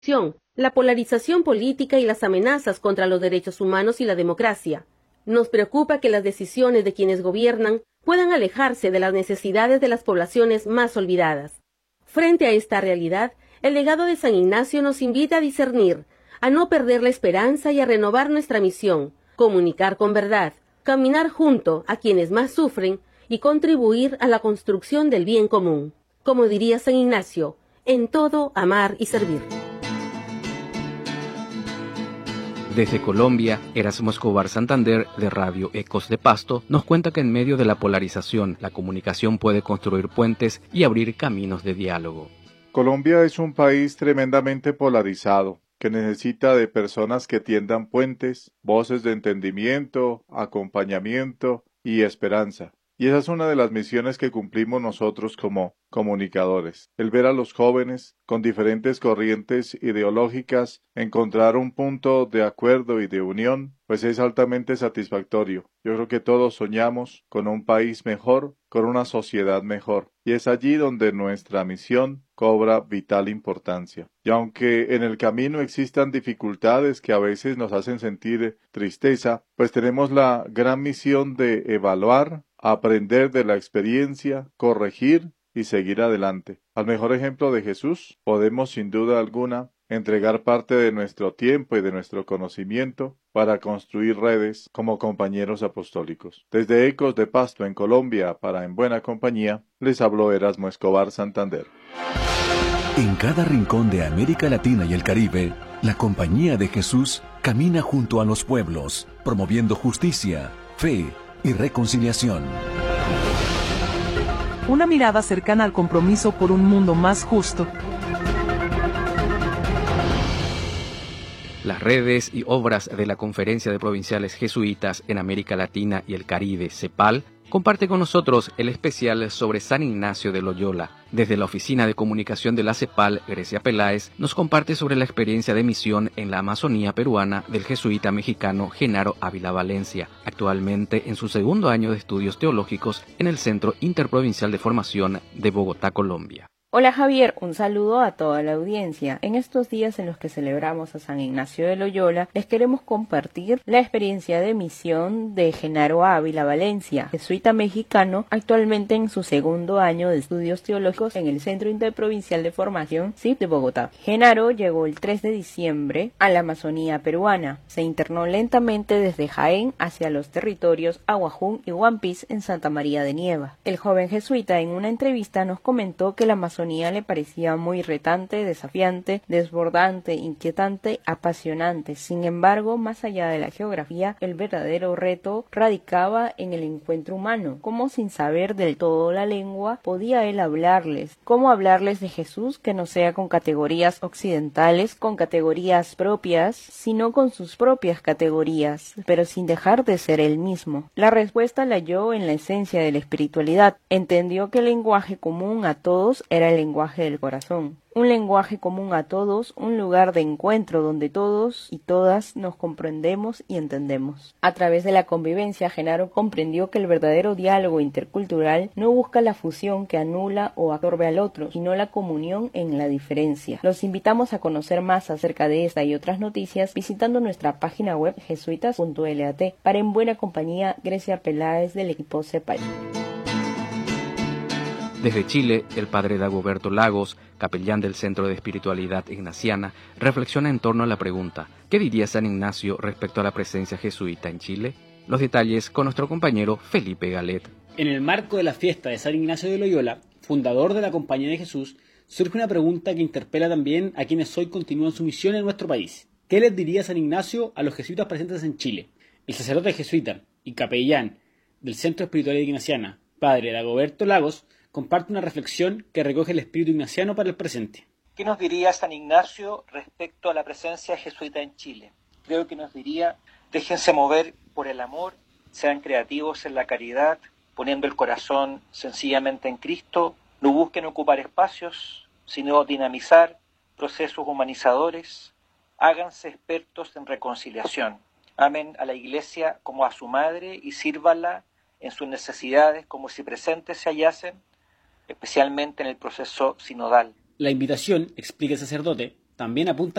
la polarización política y las amenazas contra los derechos humanos y la democracia. Nos preocupa que las decisiones de quienes gobiernan puedan alejarse de las necesidades de las poblaciones más olvidadas. Frente a esta realidad, el legado de San Ignacio nos invita a discernir, a no perder la esperanza y a renovar nuestra misión, comunicar con verdad, caminar junto a quienes más sufren y contribuir a la construcción del bien común. Como diría San Ignacio, en todo amar y servir. Desde Colombia, Erasmo Escobar Santander, de Radio Ecos de Pasto, nos cuenta que en medio de la polarización, la comunicación puede construir puentes y abrir caminos de diálogo. Colombia es un país tremendamente polarizado, que necesita de personas que tiendan puentes, voces de entendimiento, acompañamiento y esperanza. Y esa es una de las misiones que cumplimos nosotros como comunicadores. El ver a los jóvenes con diferentes corrientes ideológicas encontrar un punto de acuerdo y de unión, pues es altamente satisfactorio. Yo creo que todos soñamos con un país mejor, con una sociedad mejor. Y es allí donde nuestra misión cobra vital importancia. Y aunque en el camino existan dificultades que a veces nos hacen sentir tristeza, pues tenemos la gran misión de evaluar, aprender de la experiencia, corregir y seguir adelante. Al mejor ejemplo de Jesús, podemos sin duda alguna entregar parte de nuestro tiempo y de nuestro conocimiento para construir redes como compañeros apostólicos. Desde Ecos de Pasto en Colombia, para En Buena Compañía, les habló Erasmo Escobar Santander. En cada rincón de América Latina y el Caribe, la Compañía de Jesús camina junto a los pueblos, promoviendo justicia, fe y reconciliación. Una mirada cercana al compromiso por un mundo más justo. Las redes y obras de la Conferencia de Provinciales Jesuitas en América Latina y el Caribe, CEPAL, comparte con nosotros el especial sobre San Ignacio de Loyola. Desde la Oficina de Comunicación de la CEPAL, Grecia Peláez nos comparte sobre la experiencia de misión en la Amazonía peruana del jesuita mexicano Genaro Ávila Valencia, actualmente en su segundo año de estudios teológicos en el Centro Interprovincial de Formación de Bogotá, Colombia. Hola Javier, un saludo a toda la audiencia. En estos días en los que celebramos a San Ignacio de Loyola, les queremos compartir la experiencia de misión de Genaro Ávila Valencia, jesuita mexicano, actualmente en su segundo año de estudios teológicos en el Centro Interprovincial de Formación CIP de Bogotá. Genaro llegó el 3 de diciembre a la Amazonía peruana. Se internó lentamente desde Jaén hacia los territorios Aguajún y Huampis en Santa María de Nieva. El joven jesuita en una entrevista nos comentó que la Amazonía le parecía muy retante, desafiante, desbordante, inquietante, apasionante. Sin embargo, más allá de la geografía, el verdadero reto radicaba en el encuentro humano. Cómo sin saber del todo la lengua, podía él hablarles. Cómo hablarles de Jesús que no sea con categorías occidentales, con categorías propias, sino con sus propias categorías, pero sin dejar de ser él mismo. La respuesta la halló en la esencia de la espiritualidad. Entendió que el lenguaje común a todos era el lenguaje del corazón. Un lenguaje común a todos, un lugar de encuentro donde todos y todas nos comprendemos y entendemos. A través de la convivencia, Genaro comprendió que el verdadero diálogo intercultural no busca la fusión que anula o absorbe al otro, sino la comunión en la diferencia. Los invitamos a conocer más acerca de esta y otras noticias visitando nuestra página web jesuitas.lat. Para En Buena Compañía, Grecia Peláez del equipo CEPAL. Desde Chile, el padre Dagoberto Lagos, capellán del Centro de Espiritualidad Ignaciana, reflexiona en torno a la pregunta: ¿qué diría San Ignacio respecto a la presencia jesuita en Chile? Los detalles con nuestro compañero Felipe Galet. En el marco de la fiesta de San Ignacio de Loyola, fundador de la Compañía de Jesús, surge una pregunta que interpela también a quienes hoy continúan su misión en nuestro país. ¿Qué les diría San Ignacio a los jesuitas presentes en Chile? El sacerdote jesuita y capellán del Centro de Espiritualidad Ignaciana, padre Dagoberto Lagos, comparte una reflexión que recoge el espíritu ignaciano para el presente. ¿Qué nos diría San Ignacio respecto a la presencia jesuita en Chile? Creo que nos diría: déjense mover por el amor, sean creativos en la caridad, poniendo el corazón sencillamente en Cristo, no busquen ocupar espacios, sino dinamizar procesos humanizadores, háganse expertos en reconciliación, amen a la Iglesia como a su madre y sírvanla en sus necesidades como si presentes se hallasen, especialmente en el proceso sinodal. La invitación, explica el sacerdote, también apunta